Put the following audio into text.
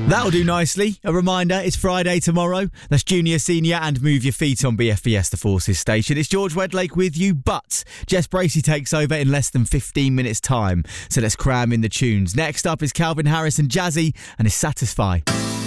That'll do nicely. A reminder, it's Friday tomorrow. That's Junior, Senior and Move Your Feet on BFBS, the Forces station. It's George Wedlake with you, but Jess Bracey takes over in less than 15 minutes' time. So let's cram in the tunes. Next up is Calvin Harris and Jazzy and his Satisfy.